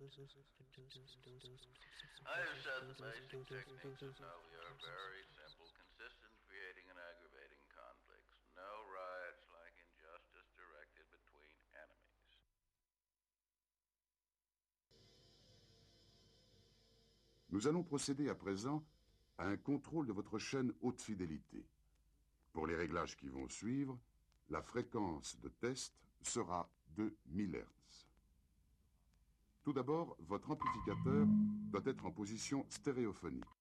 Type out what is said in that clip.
I have said the basic techniques of Novi are very simple, consist in creating and aggravating conflicts. No riots like injustice directed between enemies. Nous allons procéder à présent à un contrôle de votre chaîne haute fidélité. Pour les réglages qui vont suivre, la fréquence de test sera de 1000 Hz. Tout d'abord, votre amplificateur doit être en position stéréophonique.